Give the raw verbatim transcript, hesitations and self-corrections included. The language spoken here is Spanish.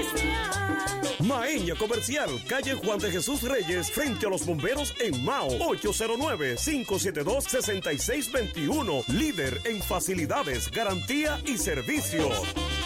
Comercial. Maeña Comercial, calle Juan de Jesús Reyes, frente a los bomberos en Mao. Ocho cero nueve, cinco siete dos, seis seis dos uno. Líder en facilidades, garantía y servicio.